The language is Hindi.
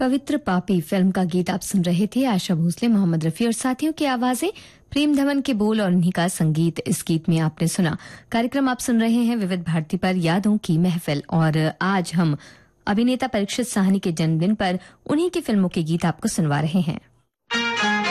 पवित्र पापी फिल्म का गीत आप सुन रहे थे। आशा भोसले, मोहम्मद रफी और साथियों की आवाजें, प्रेम धवन के बोल और उन्हीं का संगीत इस गीत में आपने सुना। कार्यक्रम आप सुन रहे हैं विविध भारती पर यादों की महफिल, और आज हम अभिनेता परीक्षित साहनी के जन्मदिन पर उन्हीं की फिल्मों के गीत आपको सुनवा रहे हैं।